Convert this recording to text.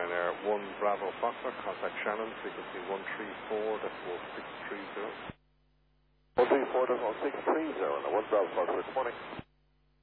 Ryanair 1 Bravo Foxtrot, contact Shannon, frequency 134.1630. 134.1630, and 1 Bravo Foxtrot, good morning.